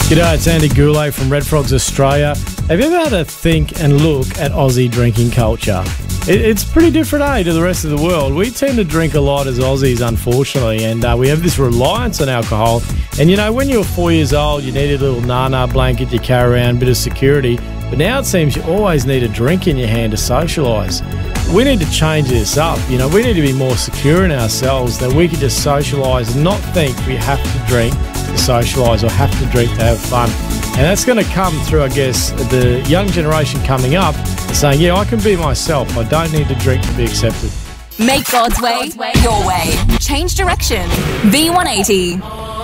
G'day, it's Andy Goulet from Red Frogs Australia. Have you ever had a think and look at Aussie drinking culture? It's pretty different, to the rest of the world. We tend to drink a lot as Aussies, unfortunately, and we have this reliance on alcohol. And, you know, when you were 4 years old, you needed a little nana blanket you carry around, a bit of security. But now it seems you always need a drink in your hand to socialise. We need to change this up. You know, we need to be more secure in ourselves, that we can just socialise and not think we have to drink to socialise or have to drink to have fun. And that's going to come through, I guess, the young generation coming up saying, yeah, I can be myself. I don't need to drink to be accepted. Make God's way your way. Change direction. V180.